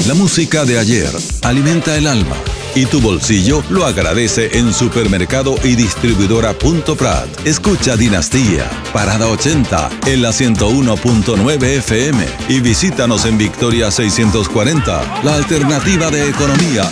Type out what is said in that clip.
La música de ayer alimenta el alma y tu bolsillo lo agradece en Supermercado y Distribuidora Punto Prat. Escucha Dinastía, Parada 80 en la 101.9 FM y visítanos en Victoria 640, la alternativa de economía